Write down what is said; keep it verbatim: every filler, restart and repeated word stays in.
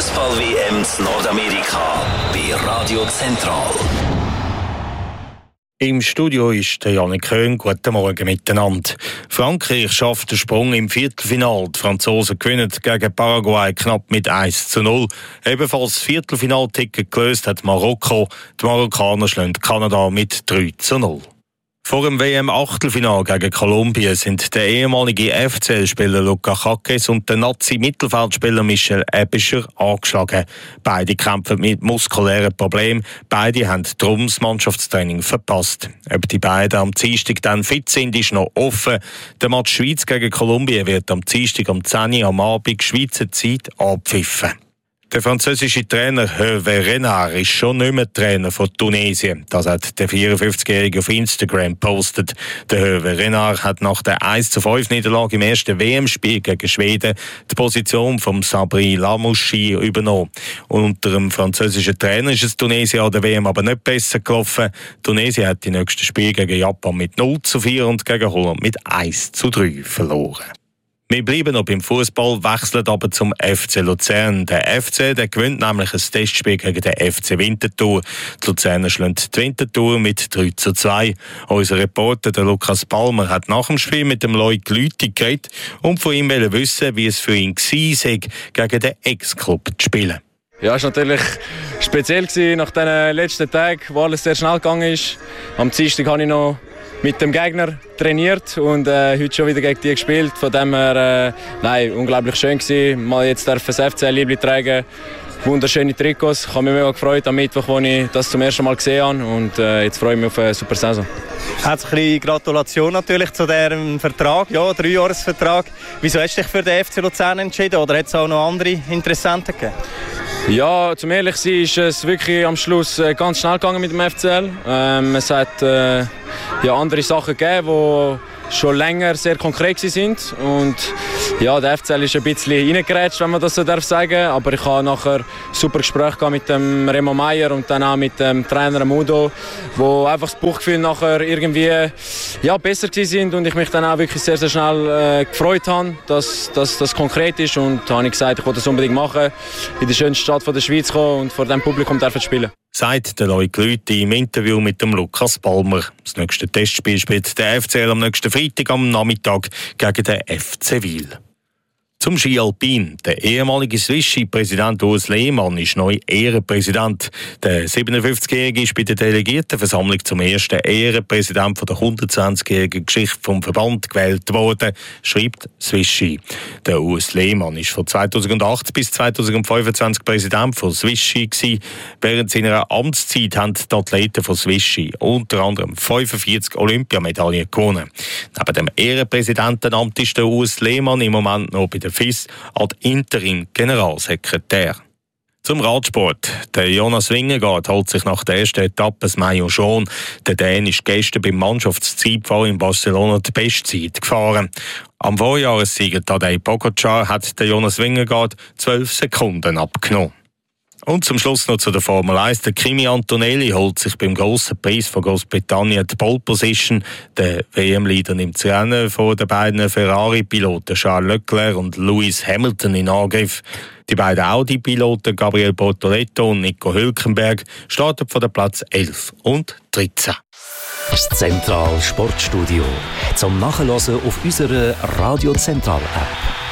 Fußball-W M in Nordamerika bei Radio Zentral. Im Studio ist der Janik Köhn. Guten Morgen miteinander. Frankreich schafft den Sprung im Viertelfinale. Die Franzosen gewinnen gegen Paraguay knapp mit eins zu null. Ebenfalls das Viertelfinalticket gelöst hat Marokko. Die Marokkaner schlagen Kanada mit drei zu null. Vor dem W M-Achtelfinal gegen Kolumbien sind der ehemalige F C L-Spieler Luca Jaquez und der Nazi-Mittelfeldspieler Michel Aebischer angeschlagen. Beide kämpfen mit muskulären Problemen. Beide haben darum das Mannschaftstraining verpasst. Ob die beiden am Dienstag dann fit sind, ist noch offen. Der Match Schweiz gegen Kolumbien wird am Dienstag um zehn Uhr am Abend Schweizer Zeit abpfiffen. Der französische Trainer Hervé Renard ist schon nicht mehr Trainer von Tunesien. Das hat der vierundfünfzigjährige auf Instagram gepostet. Der Hervé Renard hat nach der eins zu fünf Niederlage im ersten W M-Spiel gegen Schweden die Position von Sabri Lamouchi übernommen. Und unter dem französischen Trainer ist es Tunesien an der W M aber nicht besser gelaufen. Tunesien hat die nächsten Spiele gegen Japan mit null zu vier und gegen Holland mit eins zu drei verloren. Wir bleiben noch beim Fußball, wechseln aber zum F C Luzern. Der F C der gewinnt nämlich ein Testspiel gegen den F C Winterthur. Die Luzerner schlagen die Winterthur mit drei zu zwei. Unser Reporter, der Lukas Palmer, hat nach dem Spiel mit dem Lloyd Lüthi geredet und von ihm wissen, wie es für ihn war, gegen den Ex-Club zu spielen. Ja, es war natürlich speziell gewesen, nach den letzten Tagen, wo alles sehr schnell gegangen ist. Am Dienstag habe ich noch mit dem Gegner trainiert und äh, heute schon wieder gegen die gespielt. Von dem her, äh, nein, unglaublich schön gewesen. Mal jetzt darf das F C L-Liebli tragen. Wunderschöne Trikots. Ich habe mich mega gefreut am Mittwoch, als ich das zum ersten Mal gesehen habe. Und äh, jetzt freue ich mich auf eine super Saison. Herzliche Gratulation natürlich zu diesem Vertrag, ja, Dreijahresvertrag. Wieso hast du dich für den F C Luzern entschieden oder hat es auch noch andere Interessenten gegeben? Ja, zum ehrlich zu sein, ist es wirklich am Schluss ganz schnell gegangen mit dem F C L. Ähm, es hat äh, ja, andere Sachen gegeben, die schon länger sehr konkret sind. Und ja, der F C L ist ein bisschen reingeratscht, wenn man das so darf sagen. Aber ich habe nachher ein super Gespräch mit dem Remo Meier und dann auch mit dem Trainer Mudo, wo einfach das Bauchgefühl nachher irgendwie ja, besser sind und ich mich dann auch wirklich sehr, sehr schnell äh, gefreut habe, dass das konkret ist. Und da habe ich gesagt, ich wollte das unbedingt machen, in die schönste Stadt der Schweiz kommen und vor diesem Publikum dürfen spielen. Sagt der Lloyd Lüthi im Interview mit dem Lukas Palmer. Das nächste Testspiel spielt der F C L am nächsten Freitag am Nachmittag gegen den F C Wil. Zum Ski Alpin. Der ehemalige Swiss-Ski-Präsident Urs Lehmann ist neu Ehrenpräsident. Der siebenundfünfzigjährige ist bei der Delegiertenversammlung zum ersten Ehrenpräsident der hundertzwanzigjährigen Geschichte vom Verband gewählt worden, schreibt Swiss-Ski. Der Urs Lehmann ist von zweitausendacht bis zweitausendfünfundzwanzig Präsident von Swiss-Ski gewesen. Während seiner Amtszeit haben die Athleten von Swiss-Ski unter anderem fünfundvierzig Olympiamedaillen gewonnen. Neben dem Ehrenpräsidentenamt ist der Urs Lehmann im Moment noch bei der F I S als Interim-Generalsekretär. Zum Radsport. Der Jonas Vingegaard holt sich nach der ersten Etappe das Maillot jaune. Der Dän ist gestern beim Mannschaftszeitfahren in Barcelona die Bestzeit gefahren. Am Vorjahressieger Tadej Pogačar hat der Jonas Vingegaard zwölf Sekunden abgenommen. Und zum Schluss noch zu der Formel eins. Der Kimi Antonelli holt sich beim grossen Preis von Großbritannien die Pole Position. Der W M-Leader nimmt das Rennen vor den beiden Ferrari-Piloten Charles Leclerc und Lewis Hamilton in Angriff. Die beiden Audi-Piloten Gabriel Bortoletto und Nico Hülkenberg starten von den Platz elf und dreizehn. Das Zentral Sportstudio zum Nachhören auf unserer Radio Zentral App.